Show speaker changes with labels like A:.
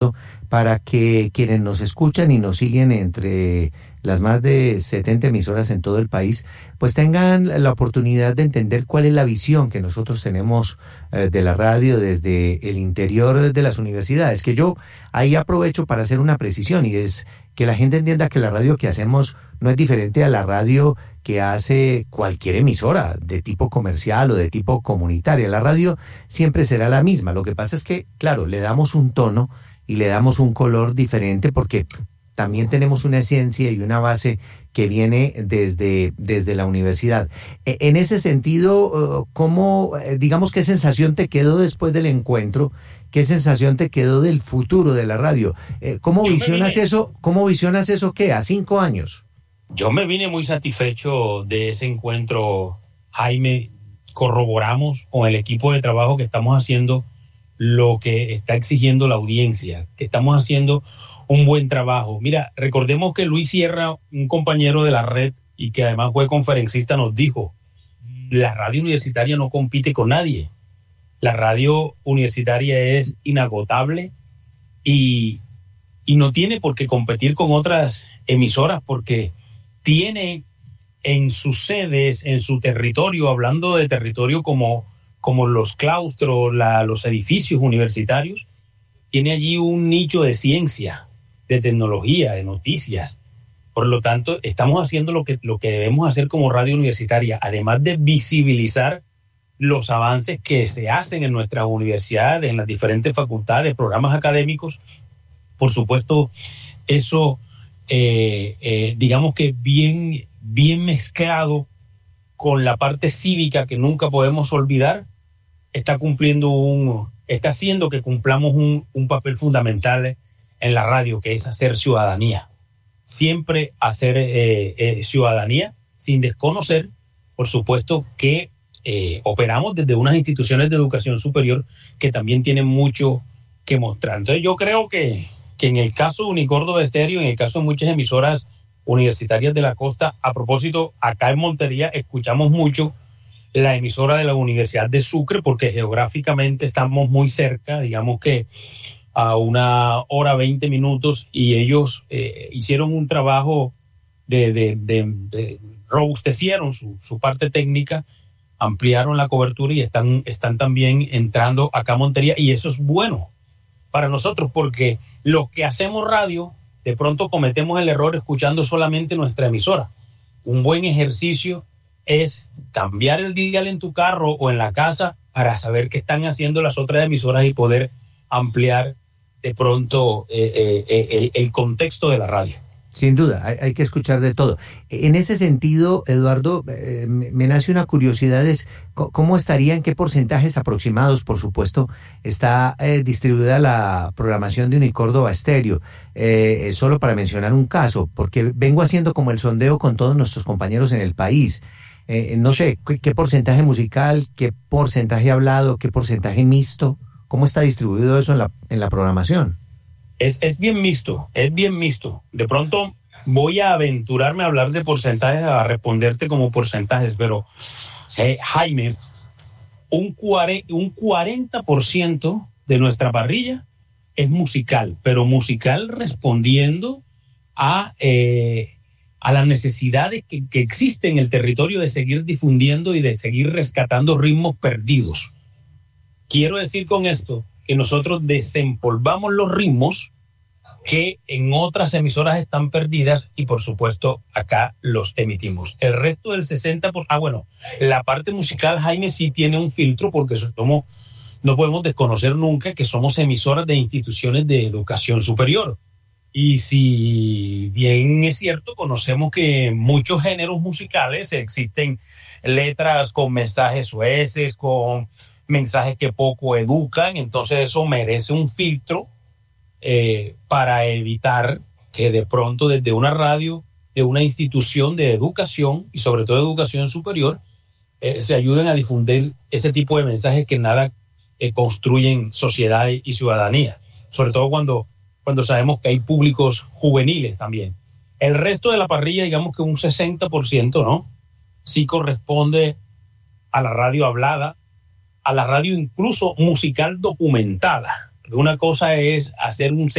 A: momento para que quienes nos escuchan y nos siguen entre las más de 70 emisoras en todo el país, pues tengan la oportunidad de entender cuál es la visión que nosotros tenemos de la radio desde el interior de las universidades. Que yo ahí aprovecho para hacer una precisión, y es que la gente entienda que la radio que hacemos no es diferente a la radio que hace cualquier emisora de tipo comercial o de tipo comunitaria. La radio siempre será la misma. Lo que pasa es que, claro, le damos un tono y le damos un color diferente porque también tenemos una esencia y una base que viene desde la universidad. En ese sentido, ¿cómo, digamos, qué sensación te quedó después del encuentro? ¿Qué sensación te quedó del futuro de la radio? ¿Cómo visionas eso? ¿Cómo visionas eso qué? ¿A 5 años?
B: Yo me vine muy satisfecho de ese encuentro, Jaime. Corroboramos con el equipo de trabajo que estamos haciendo lo que está exigiendo la audiencia, que estamos haciendo un buen trabajo. Mira, recordemos que Luis Sierra, un compañero de la red y que además fue conferencista, nos dijo: la radio universitaria no compite con nadie. La radio universitaria es inagotable y no tiene por qué competir con otras emisoras, porque tiene en sus sedes, en su territorio, hablando de territorio como los claustros, los edificios universitarios, tiene allí un nicho de ciencia, de tecnología, de noticias. Por lo tanto, estamos haciendo lo que debemos hacer como radio universitaria, además de visibilizar los avances que se hacen en nuestras universidades, en las diferentes facultades, programas académicos. Por supuesto, eso, digamos que bien mezclado con la parte cívica que nunca podemos olvidar, está haciendo que cumplamos un papel fundamental en la radio, que es hacer ciudadanía. Siempre hacer ciudadanía sin desconocer, por supuesto, que operamos desde unas instituciones de educación superior que también tienen mucho que mostrar. Entonces yo creo que en el caso de Unicórdoba Estéreo, en el caso de muchas emisoras universitarias de la costa, a propósito, acá en Montería escuchamos mucho la emisora de la Universidad de Sucre, porque geográficamente estamos muy cerca, digamos que a 1 hora 20 minutos, y ellos hicieron un trabajo robustecieron su parte técnica, ampliaron la cobertura y están también entrando acá a Montería, y eso es bueno para nosotros, porque los que hacemos radio de pronto cometemos el error escuchando solamente nuestra emisora. Un buen ejercicio es cambiar el dial en tu carro o en la casa para saber qué están haciendo las otras emisoras y poder ampliar de pronto el contexto de la radio.
A: Sin duda, hay que escuchar de todo. En ese sentido, Eduardo, me nace una curiosidad, es ¿cómo estaría, en qué porcentajes aproximados, por supuesto, está distribuida la programación de Unicórdoba Estéreo? Solo para mencionar un caso, porque vengo haciendo como el sondeo con todos nuestros compañeros en el país. No sé, ¿qué porcentaje musical, qué porcentaje hablado, qué porcentaje mixto? ¿Cómo está distribuido eso en la programación?
B: Es bien mixto, es bien mixto. De pronto voy a aventurarme a hablar de porcentajes, a responderte como porcentajes, pero Jaime, un 40% de nuestra parrilla es musical, pero musical respondiendo a las necesidades que existen en el territorio de seguir difundiendo y de seguir rescatando ritmos perdidos. Quiero decir con esto que nosotros desempolvamos los ritmos que en otras emisoras están perdidas y por supuesto acá los emitimos. El resto del 60%, la parte musical, Jaime, sí tiene un filtro, porque no podemos desconocer nunca que somos emisoras de instituciones de educación superior. Y si bien es cierto, conocemos que en muchos géneros musicales existen letras con mensajes soeces, con mensajes que poco educan, entonces eso merece un filtro para evitar que de pronto desde una radio, de una institución de educación y sobre todo educación superior, se ayuden a difundir ese tipo de mensajes que nada construyen sociedad y ciudadanía, sobre todo cuando sabemos que hay públicos juveniles también. El resto de la parrilla, digamos que un 60%, ¿no?, sí corresponde a la radio hablada, a la radio incluso musical documentada. Una cosa es hacer un